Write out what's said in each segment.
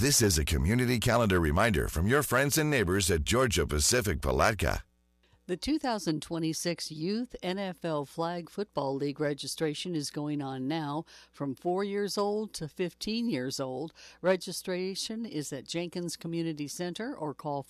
This is a community calendar reminder from your friends and neighbors at Georgia Pacific Palatka. The 2026 Youth NFL Flag Football League registration is going on now from 4 years old to 15 years old. Registration is at Jenkins Community Center or call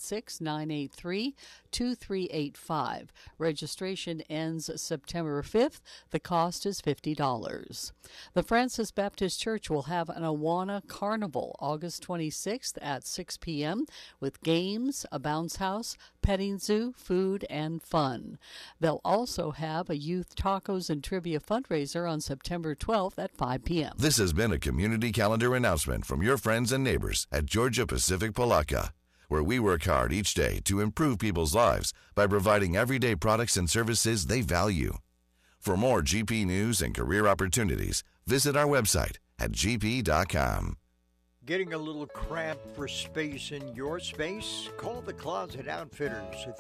386-983-2385. Registration ends September 5th. The cost is $50. The Francis Baptist Church will have an Awana Carnival August 26th at 6 p.m. with games, a bounce house, petting zoo, food, and fun. They'll also have a youth tacos and trivia fundraiser on September 12th at 5 p.m. This has been a community calendar announcement from your friends and neighbors at Georgia Pacific Palatka, where we work hard each day to improve people's lives by providing everyday products and services they value. For more GP news and career opportunities, visit our website at gp.com. Getting a little cramped for space in your space? Call the Closet Outfitters at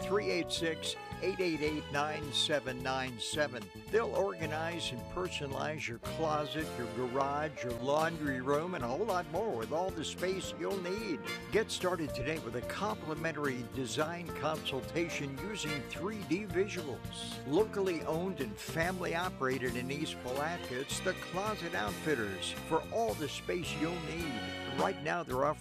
386-888-9797. They'll organize and personalize your closet, your garage, your laundry room, and a whole lot more with all the space you'll need. Get started today with a complimentary design consultation using 3D visuals. Locally owned and family operated in East Palatka, it's the Closet Outfitters for all the space you'll need. Right now, they're offering